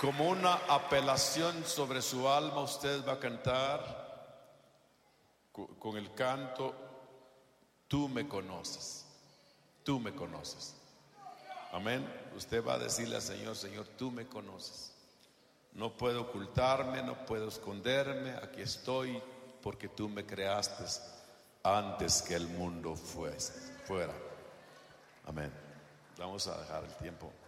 Como una apelación sobre su alma, usted va a cantar con el canto: tú me conoces, tú me conoces. Amén. Usted va a decirle al Señor: Señor, tú me conoces. No puedo ocultarme, no puedo esconderme. Aquí estoy porque tú me creaste antes que el mundo fuera. Amén. Vamos a dejar el tiempo.